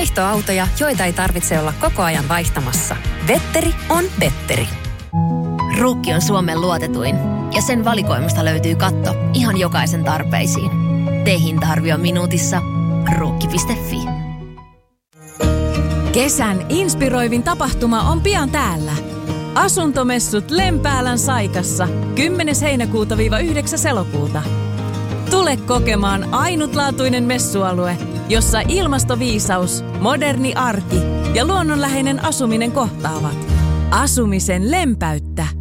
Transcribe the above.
Vaihtoautoja, joita ei tarvitse olla koko ajan vaihtamassa. Vetteri on Vetteri. Ruukki on Suomen luotetuin ja sen valikoimasta löytyy katto ihan jokaisen tarpeisiin. Tee hinta-arvio minuutissa. Ruukki.fi. Kesän inspiroivin tapahtuma on pian täällä. Asuntomessut Lempäälän Saikassa 10. heinäkuuta-9. elokuuta. Tule kokemaan ainutlaatuinen messualue, jossa ilmastoviisaus, moderni arki ja luonnonläheinen asuminen kohtaavat. Asumisen lempäyttä.